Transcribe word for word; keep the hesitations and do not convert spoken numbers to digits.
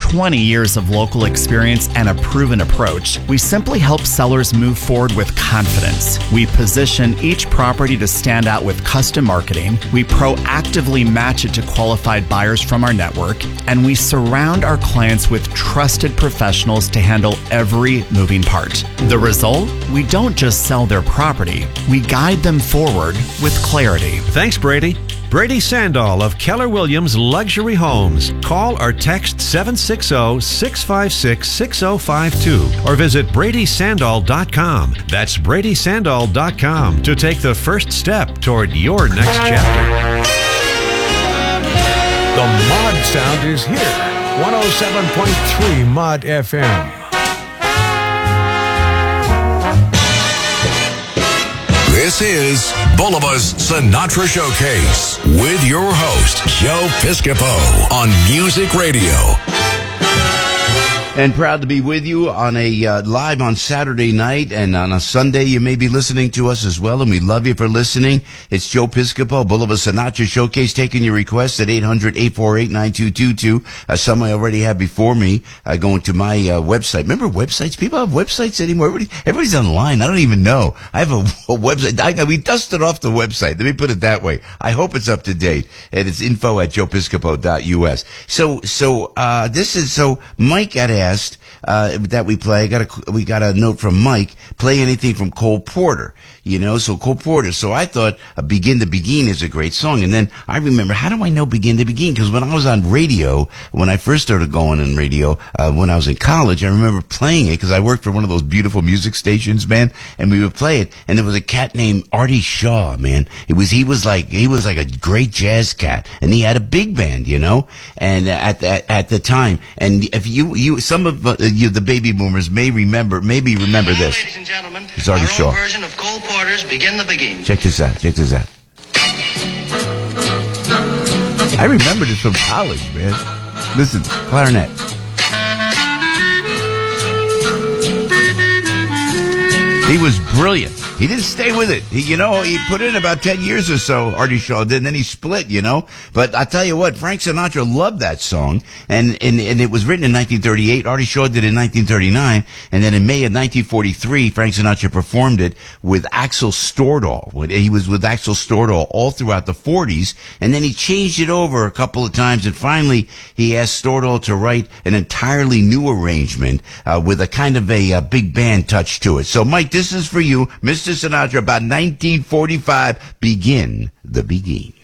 twenty years of local experience and a proven approach, we simply help sellers move forward with confidence. We position each property to stand out with custom marketing. We proactively match it to qualified buyers from our network, and we surround our clients with trusted professionals to handle every moving part. The result? We don't just sell their property, we guide them forward with clarity. Thanks, Brady. Brady Sandall of Keller Williams Luxury Homes. Call or text seven six zero, six five six, six zero five two or visit Brady Sandall dot com. That's Brady Sandall dot com to take the first step toward your next chapter. The Mod sound is here. one oh seven point three Mod F M. This is Bolivar's Sinatra Showcase with your host, Joe Piscopo on Music Radio. And proud to be with you on a uh, live on Saturday night, and on a Sunday you may be listening to us as well, and we love you for listening. It's Joe Piscopo, Boulevard Sinatra Showcase, taking your requests at eight hundred, eight four eight, nine two two two. Uh, some I already have before me, uh, going to my uh, website. Remember websites? People have websites anymore. Everybody, everybody's online. I don't even know. I have a, a website. I, we dusted off the website. Let me put it that way. I hope it's up to date. And it's info at joe piscopo dot u s. So, so, uh, this is, so Mike got asked, Uh, that we play. Got a, we got a note from Mike. Play anything from Cole Porter, you know. So Cole Porter. So I thought uh, "Begin to Begin" is a great song. And then I remember, how do I know "Begin to Begin"? Because when I was on radio, when I first started going on radio, uh, when I was in college, I remember playing it because I worked for one of those beautiful music stations, man. And we would play it. And there was a cat named Artie Shaw, man. It was he was like he was like a great jazz cat, and he had a big band, you know. And at at, at the time, and if you you some of uh, you the baby boomers may remember maybe remember Now, this. ladies and gentlemen, It's Artie our Shaw. own version of Cole Porter's "Begin the Begin." Check this out. Check this out. I remember this from college, man. Listen, clarinet. He was brilliant. He didn't stay with it. He, you know, he put in about ten years or so, Artie Shaw did, and then he split, you know. But I tell you what, Frank Sinatra loved that song, and, and, and it was written in nineteen thirty-eight. Artie Shaw did it in nineteen thirty-nine, and then in May of nineteen forty-three, Frank Sinatra performed it with Axel Stordahl. He was with Axel Stordahl all throughout the forties, and then he changed it over a couple of times, and finally he asked Stordahl to write an entirely new arrangement uh, with a kind of a, a big band touch to it. So, Mike, this is for you, Mister Sinatra, about nineteen forty-five. Begin the Begin.